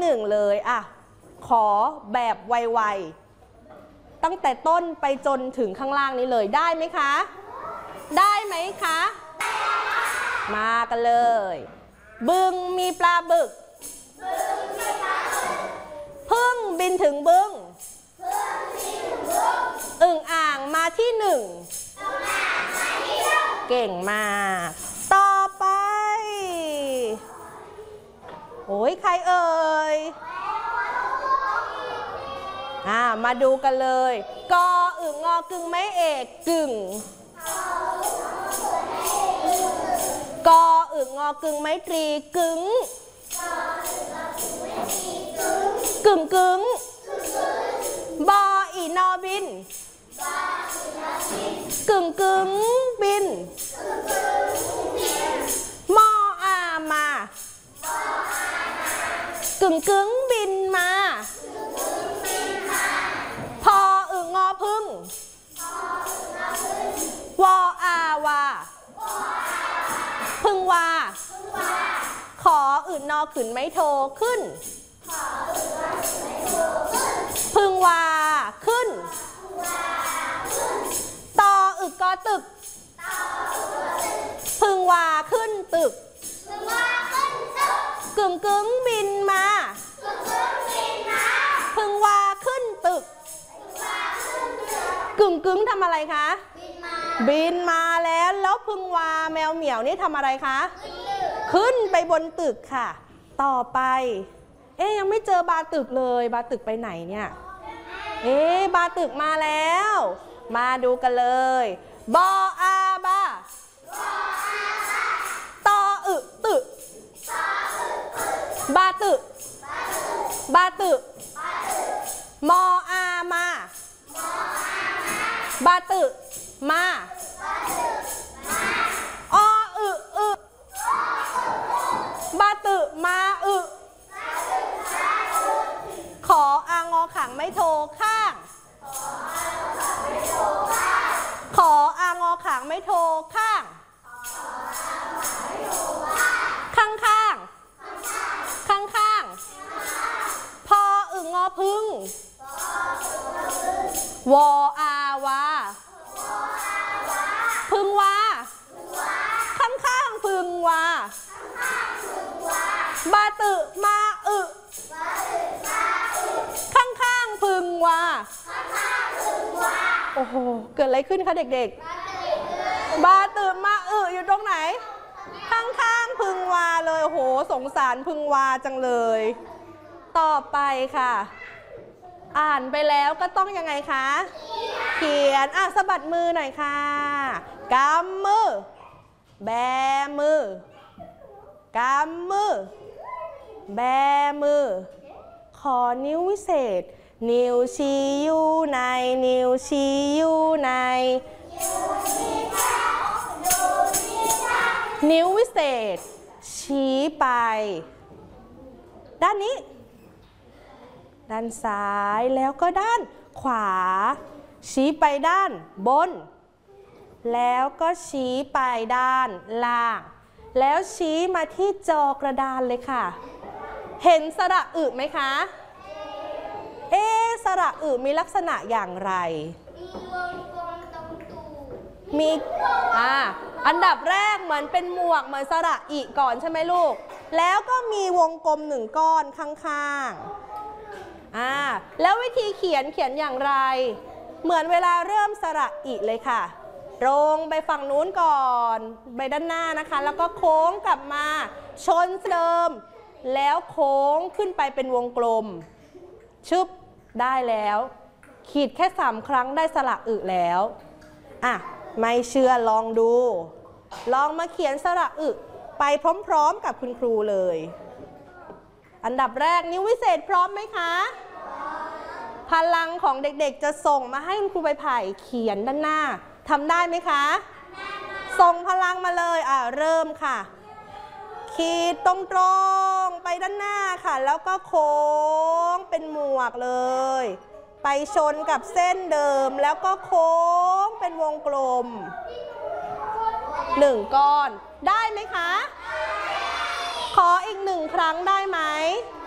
1เลยอ่ะขอแบบไวๆตั้งแต่ต้นไปจนถึงข้างล่างนี้เลยได้ไหมคะได้ไหมคะมากันเลยบึงมีปลาบึกพึ่งบินถึงบึงอึ่งอ่างมาที่1เก่งมากต่อไปโอ้ยใครเอ่ยมาดูกันเลยกออึ่งงอกึ่งไม่เอกกึ่งกออึ่งงอกึ่งไม่ตรีกึ่งกึ่งกึ่งบออีนอบินกึ่งกึ่งบินมออามากึ่งกึ่งบินมาพออึ่งงอพึ่งวออาวาพึ่งวาขออึ่งนอขึ้นไม่โทขึ้นพึ่งวาขึ้นต่ออึกกอตึกพึ่งวาขึ้นตึกกึ่งกึ่งบินมาพึ่งวาขึ้นตึกกึ่งกึ่งทำอะไรคะบินมาแล้วพึ่งวาแมวเหมียวนี่ทำอะไรคะขึ้นไปบนตึกค่ะต่อไปยังไม่เจอบาตึกเลยบาตึกไปไหนเนี่ยบาตึกมาแล้วมาดูกันเลยบออาบาตออึตึกบาตึกบาตึกมออามาบาตึกมาออึบาตึกมาขออางอขังไม่โทข้างขออางอขังไม่โทข้างข้างข้างข้างข้างพออึ่งงอพึ่งวออาวาพึ่งวาข้างข้างพึ่งวาบาตึมาข้างข้างพึ่งวาโอ้โหเกิดอะไรขึ้นคะเด็กๆบาตึมาอยู่ตรงไหนข้างข้างพึ่งวาเลยโอ้โหสงสารพึ่งวาจังเลยต่อไปค่ะอ่านไปแล้วก็ต้องยังไงคะเขียนสะบัดมือหน่อยค่ะกำมือแบมือกำมือแบมือขอนิ้ววิเศษนิ้วชี้อยู่ในนิ้วชี้อยู่ในนิ้ววิเศษชี้ไปด้านนี้ด้านซ้ายแล้วก็ด้านขวาชี้ไปด้านบนแล้วก็ชี้ไปด้านล่างแล้วชี้มาที่จอกระดานเลยค่ะเห็นสระอึไหมคะสระอึมีลักษณะอย่างไรมีอันดับแรกเหมือนเป็นหมวกเหมือนสระอิก่อนใช่ไหมลูกแล้วก็มีวงกลม1ก้อนข้างๆแล้ววิธีเขียนอย่างไรเหมือนเวลาเริ่มสระอิเลยค่ะตรงไปฝั่งนู้นก่อนไปด้านหน้านะคะแล้วก็โค้งกลับมาชนเดิมแล้วโค้งขึ้นไปเป็นวงกลมชึบได้แล้วขีดแค่3 ครั้งได้สระอึแล้วไม่เชื่อลองดูลองมาเขียนสระอึไปพร้อมๆกับคุณครูเลยอันดับแรกนิ้ววิเศษพร้อมไหมคะพลังของเด็กๆจะส่งมาให้คุณครูใบไผ่เขียนด้านหน้าทำได้ไหมคะส่งพลังมาเลยเริ่มค่ะขีดตรงๆไปด้านหน้าค่ะแล้วก็โค้งเป็นหมวกเลยไปชนกับเส้นเดิมแล้วก็โค้งเป็นวงกลม1 ก้อนได้ไหมคะขออีก1 ครั้งได้ไหม